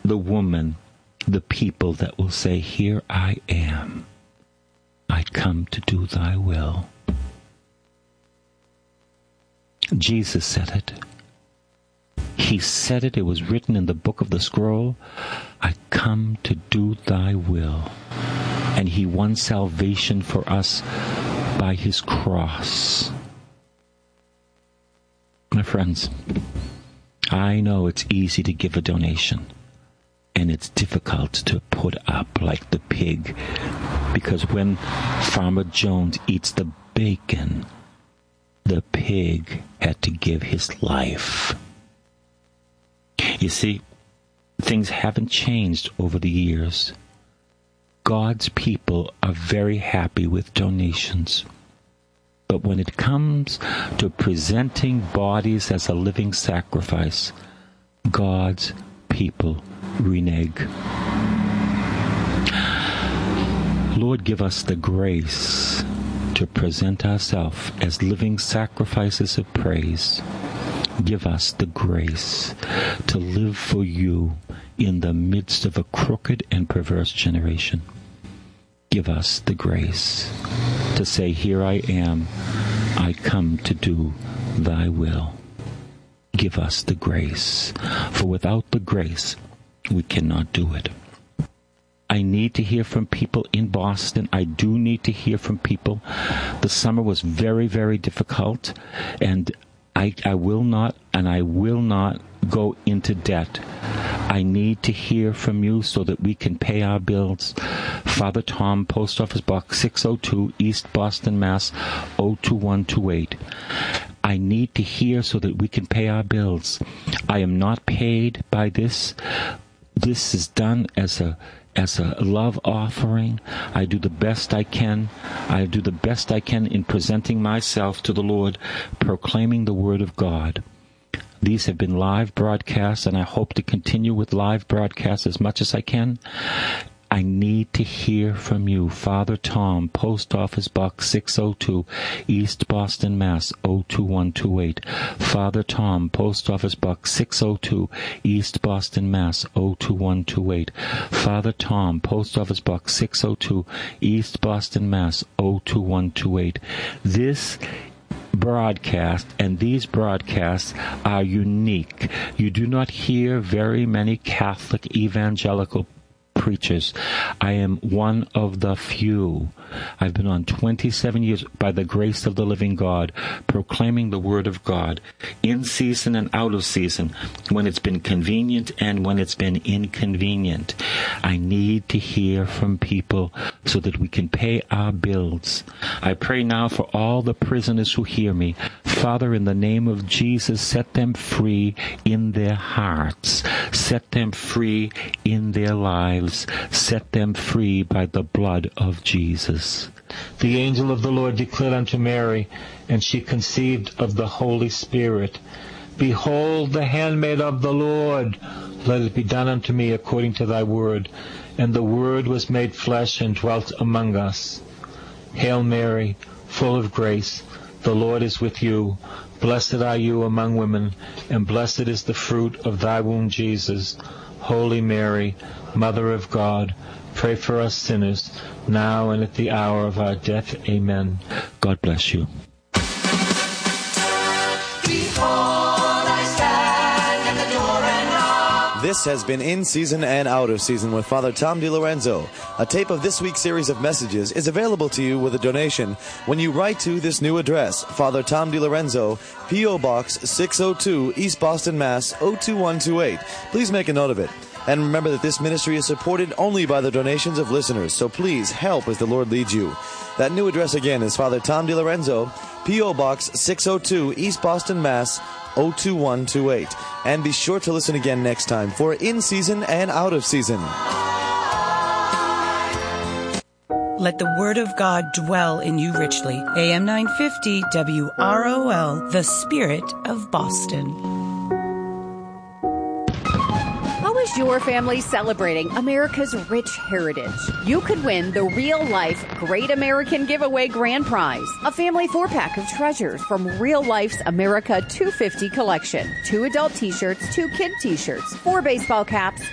the woman, the people that will say, "Here I am. I come to do thy will." Jesus said it. He said it. It was written in the book of the scroll. I come to do thy will. And he won salvation for us by his cross. My friends, I know it's easy to give a donation, and it's difficult to put up like the pig, because when Farmer Jones eats the bacon, the pig had to give his life. You see, things haven't changed over the years. God's people are very happy with donations. But when it comes to presenting bodies as a living sacrifice, God's people renege. Lord, give us the grace to present ourselves as living sacrifices of praise. Give us the grace to live for you in the midst of a crooked and perverse generation. Give us the grace to say, "Here I am. I come to do thy will." Give us the grace, for without the grace, we cannot do it. I need to hear from people in Boston. I do need to hear from people. The summer was very, very difficult, and I will not go into debt. I need to hear from you so that we can pay our bills. Father Tom, Post Office Box 602, East Boston, Mass. 02128. I need to hear so that we can pay our bills. I am not paid by this. This is done as a love offering. I do the best I can. I do the best I can in presenting myself to the Lord, proclaiming the Word of God. These have been live broadcasts, and I hope to continue with live broadcasts as much as I can. I need to hear from you. Father Tom, Post Office Box 602, East Boston, Mass. 02128. Father Tom, Post Office Box 602, East Boston, Mass. 02128. Father Tom, Post Office Box 602, East Boston, Mass. 02128. This broadcast and these broadcasts are unique. You do not hear very many Catholic evangelical preachers. I am one of the few. I've been on 27 years by the grace of the living God, proclaiming the Word of God in season and out of season, when it's been convenient and when it's been inconvenient. I need to hear from people so that we can pay our bills. I pray now for all the prisoners who hear me. Father, in the name of Jesus, set them free in their hearts. Set them free in their lives. Set them free by the blood of Jesus. The angel of the Lord declared unto Mary, and she conceived of the Holy Spirit. Behold, the handmaid of the Lord, let it be done unto me according to thy word. And the Word was made flesh and dwelt among us. Hail Mary, full of grace, the Lord is with you. Blessed are you among women, and blessed is the fruit of thy womb, Jesus. Holy Mary, Mother of God, pray for us sinners, now and at the hour of our death. Amen. God bless you. This has been In Season and Out of Season with Father Tom DiLorenzo. A tape of this week's series of messages is available to you with a donation when you write to this new address, Father Tom DiLorenzo, P.O. Box 602, East Boston, Mass. 02128. Please make a note of it. And remember that this ministry is supported only by the donations of listeners, so please help as the Lord leads you. That new address again is Father Tom DiLorenzo, P.O. Box 602, East Boston, Mass. 02128. And be sure to listen again next time for In Season and Out of Season. Let the Word of God dwell in you richly. AM 950 WROL, the Spirit of Boston. How is your family celebrating America's rich heritage? You could win the real-life Great American Giveaway Grand Prize, a family 4-pack of treasures from Real Life's America 250 collection. 2 adult t-shirts, 2 kid t-shirts, 4 baseball caps,